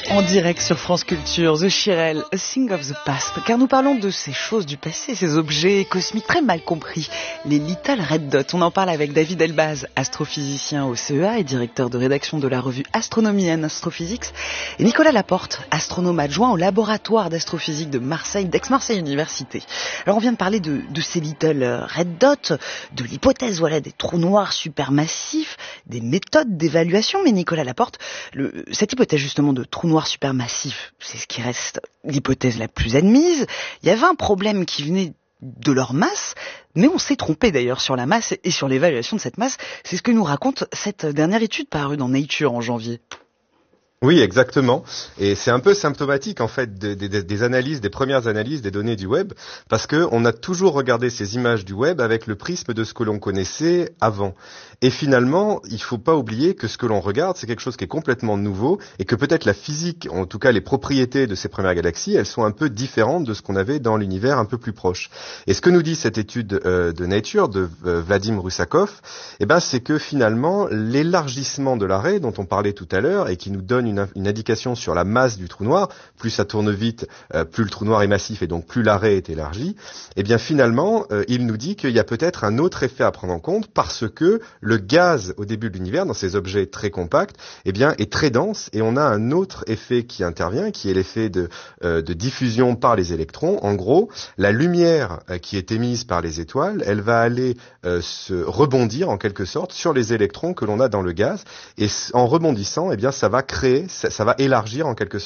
En direct sur France Culture, The Shirelles, A Thing of the Past, car nous parlons de ces choses du passé, ces objets cosmiques très mal compris, les Little Red Dots. On en parle avec David Elbaz, astrophysicien au CEA et directeur de rédaction de la revue Astronomy and Astrophysics, et Nicolas Laporte, astronome adjoint au laboratoire d'astrophysique de Marseille, d'Aix-Marseille Université. Alors on vient de parler de ces Little Red Dots, de l'hypothèse des trous noirs supermassifs, des méthodes d'évaluation, mais Nicolas Laporte, cette hypothèse justement de trous noirs supermassifs, c'est ce qui reste l'hypothèse la plus admise. Il y avait un problème qui venait de leur masse, mais on s'est trompé d'ailleurs sur la masse et sur l'évaluation de cette masse. C'est ce que nous raconte cette dernière étude parue dans Nature en janvier. Oui, exactement. Et c'est un peu symptomatique, en fait, des analyses, des premières analyses des données du web, parce que on a toujours regardé ces images du web avec le prisme de ce que l'on connaissait avant. Et finalement, il faut pas oublier que ce que l'on regarde, c'est quelque chose qui est complètement nouveau, et que peut-être la physique, en tout cas les propriétés de ces premières galaxies, elles sont un peu différentes de ce qu'on avait dans l'univers un peu plus proche. Et ce que nous dit cette étude de Nature, de Vadim Rusakov, c'est que finalement, l'élargissement de l'arrêt, dont on parlait tout à l'heure, et qui nous donne une indication sur la masse du trou noir, plus ça tourne vite, plus le trou noir est massif et donc plus l'arrêt est élargi, finalement, il nous dit qu'il y a peut-être un autre effet à prendre en compte parce que le gaz au début de l'univers, dans ces objets très compacts, est très dense et on a un autre effet qui intervient, qui est l'effet de diffusion par les électrons. En gros, la lumière qui est émise par les étoiles, elle va aller se rebondir en quelque sorte sur les électrons que l'on a dans le gaz et en rebondissant, ça va élargir en quelque sorte